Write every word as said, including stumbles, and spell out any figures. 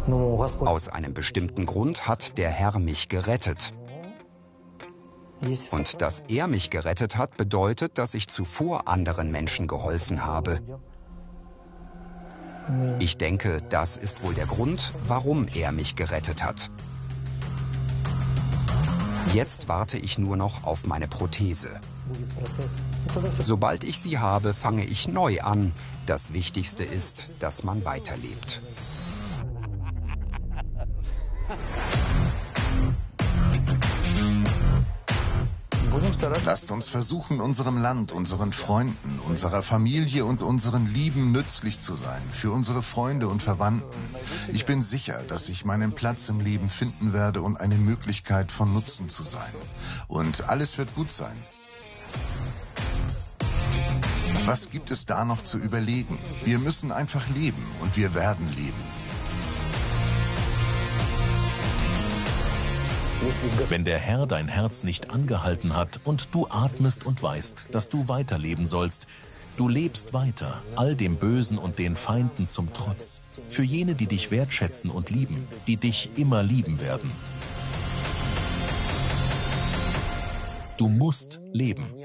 Aus einem bestimmten Grund hat der Herr mich gerettet. Und dass er mich gerettet hat, bedeutet, dass ich zuvor anderen Menschen geholfen habe. Ich denke, das ist wohl der Grund, warum er mich gerettet hat. Jetzt warte ich nur noch auf meine Prothese. Sobald ich sie habe, fange ich neu an. Das Wichtigste ist, dass man weiterlebt. Lasst uns versuchen, unserem Land, unseren Freunden, unserer Familie und unseren Lieben nützlich zu sein, für unsere Freunde und Verwandten. Ich bin sicher, dass ich meinen Platz im Leben finden werde und eine Möglichkeit von Nutzen zu sein. Und alles wird gut sein. Was gibt es da noch zu überlegen? Wir müssen einfach leben und wir werden leben. Wenn der Herr dein Herz nicht angehalten hat und du atmest und weißt, dass du weiterleben sollst, du lebst weiter, all dem Bösen und den Feinden zum Trotz, für jene, die dich wertschätzen und lieben, die dich immer lieben werden. Du musst leben.